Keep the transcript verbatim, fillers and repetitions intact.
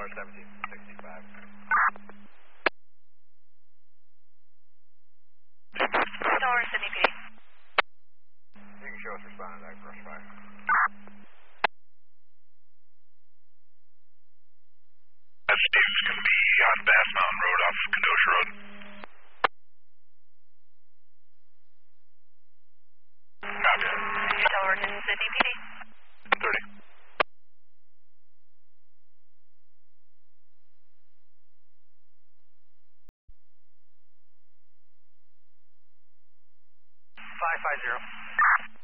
Stellar seventeen sixty-five. Stellar Sydney P D. You can show us responding to that brush fire. That's Steve. It's going to be on Bass Mountain Road off Kenosha Road. Copy. Stellar Sydney P D. thirty. five five zero.